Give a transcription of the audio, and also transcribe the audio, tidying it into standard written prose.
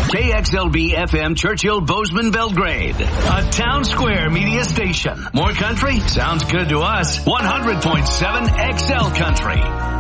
KXLB FM Churchill Bozeman Belgrade, a Town Square media station. More country sounds good to us. 100.7 XL Country.